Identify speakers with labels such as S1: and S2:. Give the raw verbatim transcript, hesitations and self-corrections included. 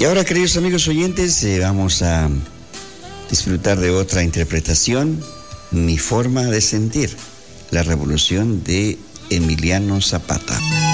S1: Y ahora, queridos amigos oyentes, eh, vamos a disfrutar de otra interpretación, Mi forma de sentir, la revolución de Emiliano Zapata.